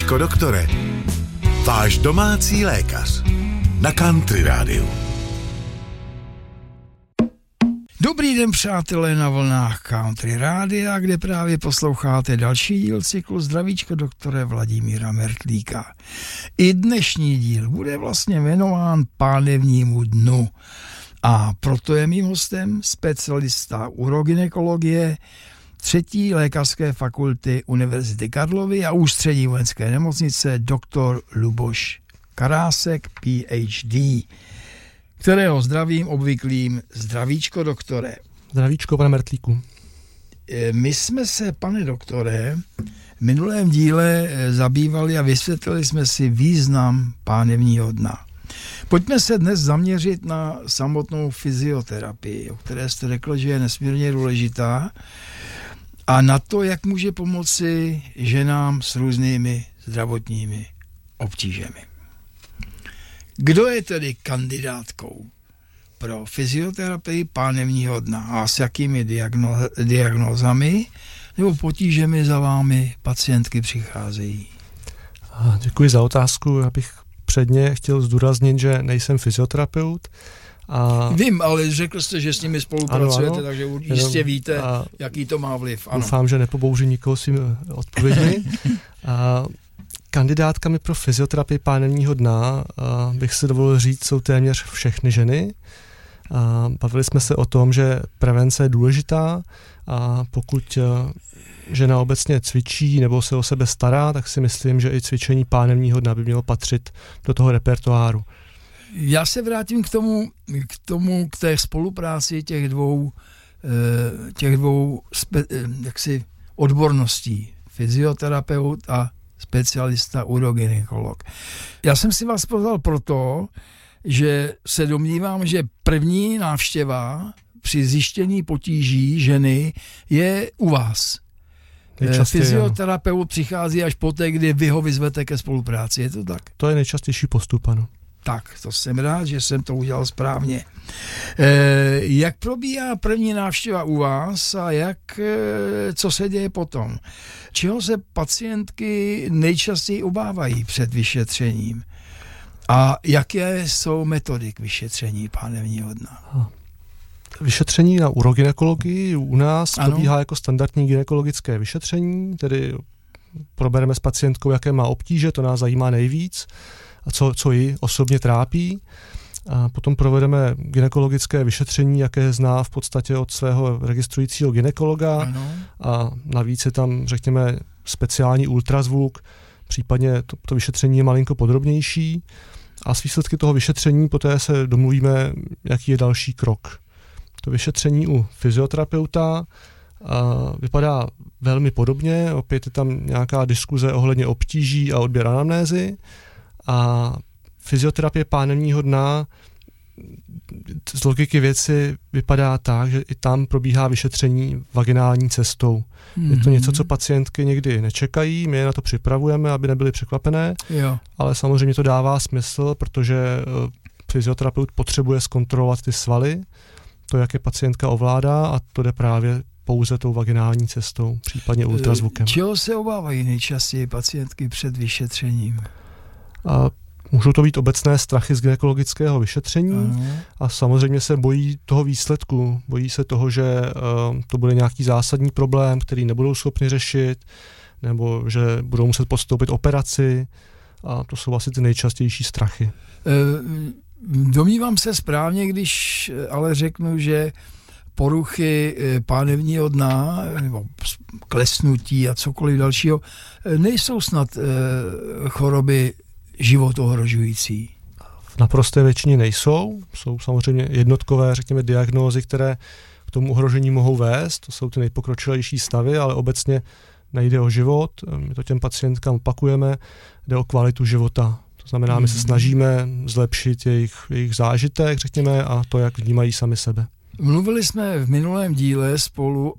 Zdravíčko, doktore. Váš domácí lékař na Country Rádiu. Dobrý den, přátelé, na vlnách Country Rádia, kde právě posloucháte další díl cyklu Zdravíčko, doktore Vladimíra Mertlíka. I dnešní díl bude vlastně věnován pánevnímu dnu. A proto je mým hostem specialista urogynekologie 3. lékařské fakulty Univerzity Karlovy a ústřední vojenské nemocnice doktor Luboš Karásek, PhD, kterého zdravím obvyklým. Zdravíčko, doktore. Zdravíčko, pane Mertlíku. My jsme se, pane doktore, v minulém díle zabývali a vysvětlili jsme si význam pánevního dna. Pojďme se dnes zaměřit na samotnou fyzioterapii, o které jste řekl, že je nesmírně důležitá, a na to, jak může pomoci ženám s různými zdravotními obtížemi. Kdo je tedy kandidátkou pro fyzioterapii pánevního dna a s jakými diagnózami nebo potížemi za vámi pacientky přicházejí? Děkuji za otázku. Já bych předně chtěl zdůraznit, že nejsem fyzioterapeut. Vím, ale řekl jste, že s nimi spolupracujete, ano, takže jistě víte, jaký to má vliv. Ano. Doufám, že nepobouřím nikoho svými odpověďmi. Kandidátkami pro fyzioterapii pánevního dna, bych si dovolil říct, jsou téměř všechny ženy. Bavili jsme se o tom, že prevence je důležitá a pokud žena obecně cvičí nebo se o sebe stará, tak si myslím, že i cvičení pánevního dna by mělo patřit do toho repertoáru. Já se vrátím k té spolupráci těch dvou jaksi odborností. Fyzioterapeut a specialista urogynekolog. Já jsem si vás pozval proto, že se domnívám, že první návštěva při zjištění potíží ženy je u vás. Fyzioterapeut přichází až poté, kdy vy ho vyzvete ke spolupráci, je to tak? To je nejčastější postup, ano. Tak, to jsem rád, že jsem to udělal správně. Jak probíhá první návštěva u vás a co se děje potom? Čeho se pacientky nejčastěji obávají před vyšetřením? A jaké jsou metody k vyšetření pánevního dna? Vyšetření na urogynekologii u nás probíhá jako standardní gynekologické vyšetření, tedy probereme s pacientkou, jaké má obtíže, to nás zajímá nejvíc, a co ji osobně trápí. A potom provedeme gynekologické vyšetření, jaké zná v podstatě od svého registrujícího gynekologa. Ano. A navíc je tam, řekněme, speciální ultrazvuk, případně to vyšetření je malinko podrobnější a s výsledky toho vyšetření poté se domluvíme, jaký je další krok. To vyšetření u fyzioterapeuta vypadá velmi podobně, opět je tam nějaká diskuze ohledně obtíží a odběr anamnézy. A fyzioterapie pánevního dna z logiky věci vypadá tak, že i tam probíhá vyšetření vaginální cestou. Je to něco, co pacientky někdy nečekají, my je na to připravujeme, aby nebyly překvapené, ale samozřejmě to dává smysl, protože fyzioterapeut potřebuje zkontrolovat ty svaly, to, jak je pacientka ovládá, a to jde právě pouze tou vaginální cestou, případně ultrazvukem. Čeho se obávají nejčastěji pacientky před vyšetřením? A můžou to být obecné strachy z gynekologického vyšetření a samozřejmě se bojí toho výsledku. Bojí se toho, že to bude nějaký zásadní problém, který nebudou schopni řešit, nebo že budou muset podstoupit operaci, a to jsou asi ty nejčastější strachy. Domnívám se správně, když ale řeknu, že poruchy pánevního dna nebo klesnutí a cokoliv dalšího nejsou snad choroby životohrožující. V naprosté většině nejsou. Jsou samozřejmě jednotkové, řekněme, diagnózy, které k tomu ohrožení mohou vést. To jsou ty nejpokročilejší stavy, ale obecně nejde o život. My to těm pacientkám opakujeme, jde o kvalitu života. To znamená, my se snažíme zlepšit jejich zážitek, řekněme, a to, jak vnímají sami sebe. Mluvili jsme v minulém díle spolu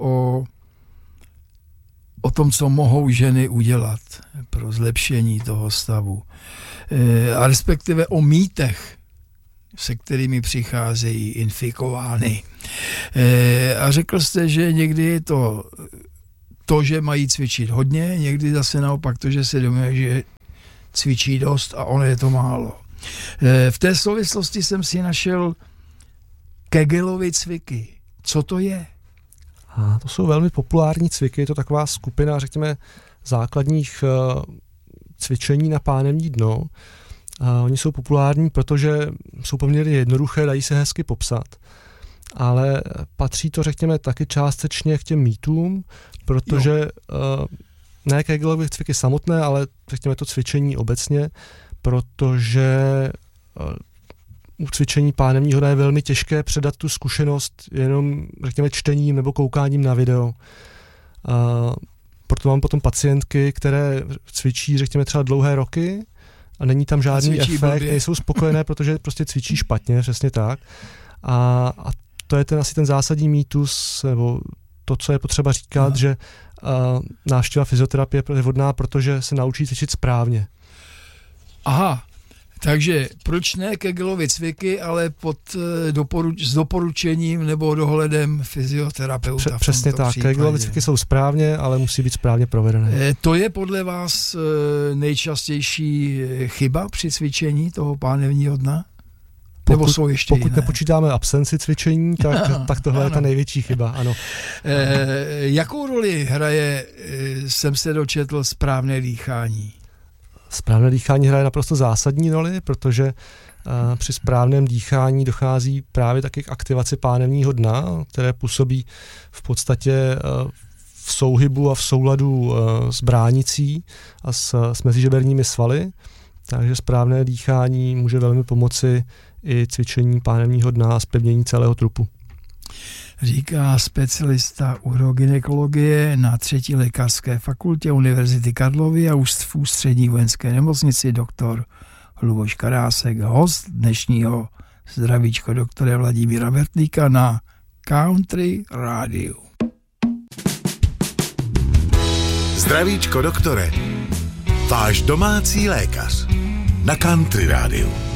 o tom, co mohou ženy udělat pro zlepšení toho stavu. A respektive o mýtech, se kterými přicházejí infikovány. A řekl jste, že někdy je to, že mají cvičit hodně, někdy zase naopak to, že se domnívají, že cvičí dost a ono je to málo. V té souvislosti jsem si našel Kegelovy cviky. Co to je? A to jsou velmi populární cviky, je to taková skupina, řekněme, základních cvičení na pánevní dno. Oni jsou populární, protože jsou poměrně jednoduché, dají se hezky popsat, ale patří to, řekněme, taky částečně k těm mýtům, protože ne Kegelovy cviky samotné, ale řekněme to cvičení obecně, protože u cvičení pánevního dna je velmi těžké předat tu zkušenost jenom, řekněme, čtením nebo koukáním na video. Proto mám potom pacientky, které cvičí, řekněme, třeba dlouhé roky a není tam žádný efekt, nejsou spokojené, protože prostě cvičí špatně, přesně tak. A to je asi ten zásadní mýtus, nebo to, co je potřeba říkat, že návštěva fyzioterapie je vhodná, protože se naučí cvičit správně. Aha, takže proč ne Kegelovy cviky, ale s doporučením nebo dohledem fyzioterapeuta. Přesně tak, Kegelovy cviky jsou správně, ale musí být správně provedené. To je podle vás nejčastější chyba při cvičení toho pánevního dna? Nebo jsou ještě pokud nepočítáme absenci cvičení, tak tohle je ta největší chyba, ano. Jakou roli hraje, jsem se dočetl, správné dýchání? Správné dýchání hraje naprosto zásadní roli, protože při správném dýchání dochází právě taky k aktivaci pánevního dna, které působí v podstatě v souhybu a v souladu s bránicí a s mezižeberními svaly. Takže správné dýchání může velmi pomoci i cvičení pánevního dna a zpevnění celého trupu. Říká specialista urogynekologie na 3. lékařské fakultě Univerzity Karlovy a v Ústřední vojenské nemocnici doktor Luboš Karásek, host dnešního Zdravíčko doktore Vladimíra Vertlíka na Country rádiu. Zdravíčko doktore, váš domácí lékař na Country rádiu.